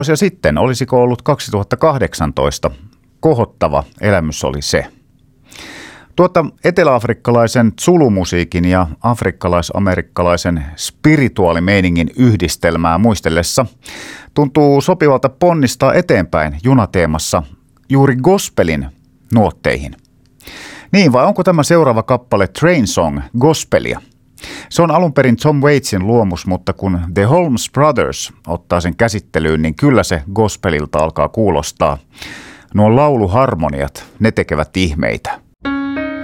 Ja sitten, olisiko ollut 2018, kohottava elämys oli se. Tuota eteläafrikkalaisen zulumusiikin ja afrikkalais-amerikkalaisen spirituaalimeiningin yhdistelmää muistellessa tuntuu sopivalta ponnistaa eteenpäin junateemassa juuri gospelin nuotteihin. Niin, vai onko tämä seuraava kappale Train Song gospelia? Se on alun perin Tom Waitsin luomus, mutta kun The Holmes Brothers ottaa sen käsittelyyn, niin kyllä se gospelilta alkaa kuulostaa. Nuo lauluharmoniat, ne tekevät ihmeitä.